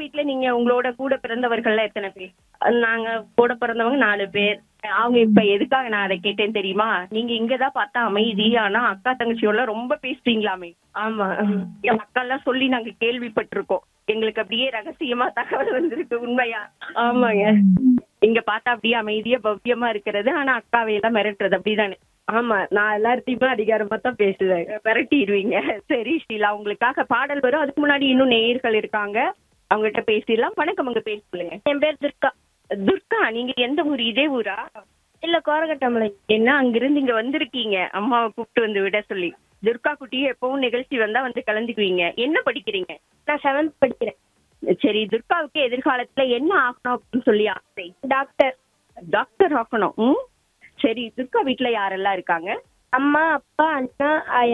வீட்ல நீங்க உங்களோட கூட பிறந்தவர்கள்லாம் எத்தனை பேர்? நாங்க கூட பிறந்தவங்க 4 பேர். அவங்க இப்ப எதுக்காக நான் அதை கேட்டேன் தெரியுமா? நீங்க இங்கதான் பார்த்தா அமைதி, ஆனா அக்கா தங்கச்சியோட ரொம்ப பேசுறீங்களாமே. ஆமா. என் அக்கா எல்லாம் சொல்லி நாங்க கேள்விப்பட்டிருக்கோம். எங்களுக்கு அப்படியே ரகசியமா தகவல் வந்திருக்கு. உண்மையா? ஆமாங்க. இங்க பார்த்தா அப்படியே அமைதியா பவ்யமா இருக்கிறது, ஆனா அக்காவை எல்லாம் மிரட்டுறது அப்படிதானே? ஆமா. நான் எல்லார்த்தையுமே அதிகாரமா தான் பேசுவேன். மிரட்டிடுவீங்க. சரி ஷீலா, உங்களுக்காக பாடல் வரும். அதுக்கு முன்னாடி இன்னும் நேயர்கள் இருக்காங்க, அவங்ககிட்ட பேசிடலாம். வணக்கம், உங்க பேர் சொல்லுங்க. என் பேர் துர்கா. துர்கா, நீங்க எந்த ஊர்? இதே ஊரா? இல்ல, கோரகட்டமலை. என்ன அங்கிருந்து இங்க வந்திருக்கீங்க அம்மாவை கூப்பிட்டு வந்து விட சொல்லி? துர்கா குட்டியே எப்பவும் நிகழ்ச்சி வந்தா வந்து கலந்துக்குவீங்க. என்ன படிக்கிறீங்க? நான் 7th படிக்கிறேன். சரி, துர்காவுக்கு எதிர்காலத்துல என்ன ஆகணும் அப்படின்னு சொல்லி ஆசை? டாக்டர். டாக்டர் ஆகணும். சரி, துர்கா வீட்ல யாரெல்லாம் இருக்காங்க? அம்மா, அப்பா, அண்ணா, ஆயா.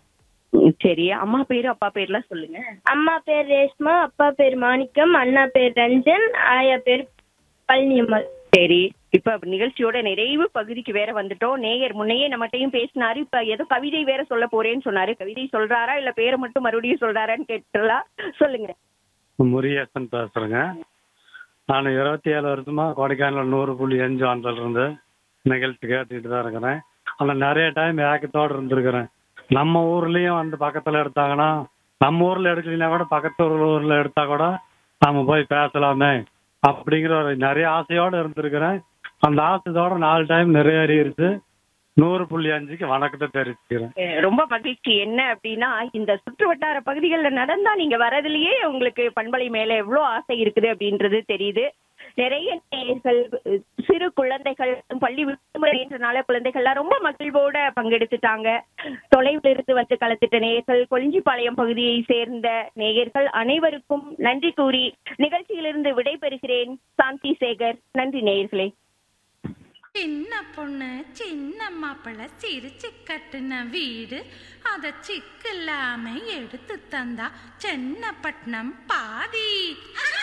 சரி, அம்மா பேரு அப்பா பேர்லாம் சொல்லுங்க. அம்மா பேர் ரேஷ்மா, அப்பா பேர் மாணிக்கம், அண்ணா பேர் ரஞ்சன், ஆயா பேர் பழனியம்மாள். சரி, இப்ப நிகழ்ச்சியோட நிறைவு பகுதிக்கு வேற வந்துட்டோம். நேயர் முன்னையே நம்மகிட்டயும் பேசினாரு. இப்ப ஏதோ கவிதை வேற சொல்ல போறேன்னு சொன்னாரு. கவிதை சொல்றாரா இல்ல பேரை மட்டும் மறுபடியும் சொல்றாரான்னு கேட்டுலாம் சொல்லுங்க. முருகேசன் பேசுறேங்க. நான் 27 வருஷமா கொடைக்கானல் 100.5 ஆண்டில் இருந்து நிகழ்ச்சி கேட்டுக்கிட்டு தான் இருக்கிறேன். ஆனால் நிறைய டைம் ஏக்கத்தோடு இருந்திருக்கிறேன். நம்ம ஊர்லேயும் வந்து பக்கத்தில் எடுத்தாங்கன்னா, நம்ம ஊரில் எடுக்கலைன்னா கூட பக்கத்து ஊரில் எடுத்தா கூட நம்ம போய் பேசலாமே அப்படிங்கிற ஒரு நிறைய ஆசையோடு இருந்திருக்கிறேன். அந்த ஆசையோட 4 டைம் நிறைவேறிடுச்சு. 100.5க்கு வணக்கத்தை தெரிவிச்சுக்கிறேன். ரொம்ப மகிழ்ச்சி. என்ன அப்படின்னா, இந்த சுற்று வட்டார பகுதிகளில் நடந்தா நீங்க வரதுலயே உங்களுக்கு பண்பலை மேல எவ்வளவு ஆசை இருக்குது அப்படின்றது தெரியுது. நிறைய நேயர்கள், சிறு குழந்தைகள், பள்ளி விடுமுறைன்றனால குழந்தைகள்லாம் ரொம்ப மகிழ்வோட பங்கெடுத்துட்டாங்க. தொலைவில் இருந்து வந்து கலந்துட்ட நேயர்கள், கொளிஞ்சிபாளையம் பகுதியை சேர்ந்த நேயர்கள் அனைவருக்கும் நன்றி கூறி நிகழ்ச்சியிலிருந்து விடைபெறுகிறேன். சாந்தி சேகர். நன்றி நேயர்களே. சின்ன பொண்ணு சின்ன மாப்பிள்ள சிரிச்சு கட்டுன வீடு, அத சிக்கில்லாம எடுத்து தந்தா சென்னப்பட்டினம் பாதி.